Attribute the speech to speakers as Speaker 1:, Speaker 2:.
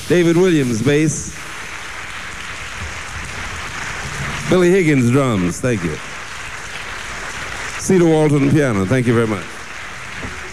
Speaker 1: David Williams, bass. Billy Higgins, drums. Thank you. Cedar Walton, piano. Thank you very much.